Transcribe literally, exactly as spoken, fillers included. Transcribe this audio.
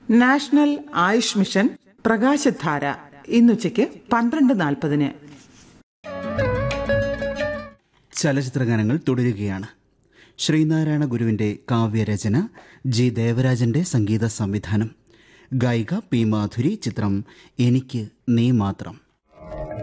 National Ayush mission പ്രകാശധാര ഇന്നുച്ചയ്ക്ക് പന്ത്രണ്ട് നാൽപ്പതിന്. ചലച്ചിത്രഗാനങ്ങൾ തുടരുകയാണ്. ശ്രീനാരായണ ഗുരുവിന്റെ കാവ്യരചന, ജി ദേവരാജന്റെ സംഗീത സംവിധാനം. ഗായിക പി മാധുരി. ചിത്രം എനിക്ക് നീ മാത്രം.